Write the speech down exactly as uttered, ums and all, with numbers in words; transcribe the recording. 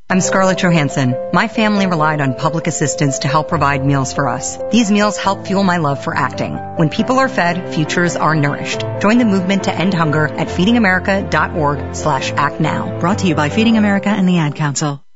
I'm Scarlett Johansson. My family relied on public assistance to help provide meals for us. These meals help fuel my love for acting. When people are fed, futures are nourished. Join the movement to end hunger at feedingamerica.org slash act now. Brought to you by Feeding America and the Ad Council.